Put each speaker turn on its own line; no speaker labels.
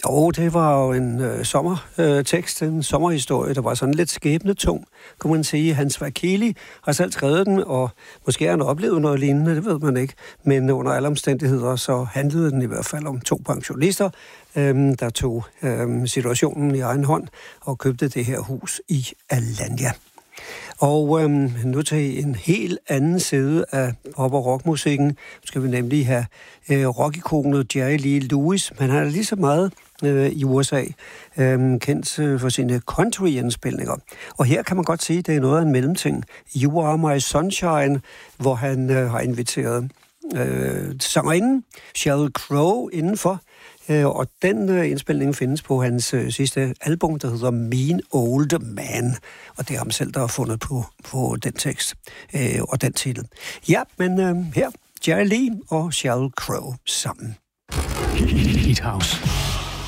Jo, det var jo en sommertekst, en sommerhistorie, der var sådan lidt skæbnetung, kunne man sige. Hans Vakili har selv skrevet den, og måske har han oplevet noget lignende, det ved man ikke. Men under alle omstændigheder, så handlede den i hvert fald om 2 pensionister, der tog situationen i egen hånd og købte det her hus i Alanya. Og nu til en helt anden side af pop- og rockmusikken. Nu skal vi nemlig have rockikonet Jerry Lee Lewis, men han er lige så meget i USA kendt for sine country-indspilninger. Og her kan man godt sige, at det er noget af en mellemting. You Are My Sunshine, hvor han har inviteret sangerinden Sheryl Crow indenfor. Og den indspilning findes på hans sidste album, der hedder Mean Old Man. Og det er ham selv, der har fundet på den tekst og den titel. Ja, men her Jerry Lee og Sheryl Crow sammen.
Hit House.